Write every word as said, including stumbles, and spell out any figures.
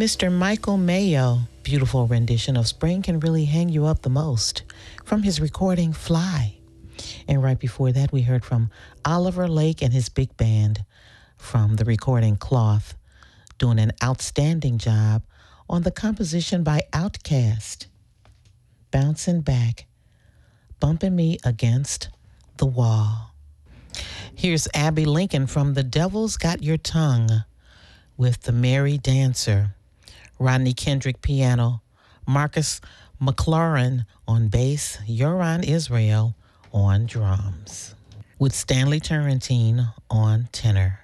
Mister Michael Mayo, beautiful rendition of Spring Can Really Hang You Up the Most from his recording Fly. And right before that, we heard from Oliver Lake and his big band from the recording Cloth, doing an outstanding job on the composition by Outkast, Bouncing Back, Bumping Me Against the Wall. Here's Abby Lincoln from The Devil's Got Your Tongue with The Merry Dancer, Rodney Kendrick piano, Marcus McLaurin on bass, Yoran Israel on drums, with Stanley Turrentine on tenor.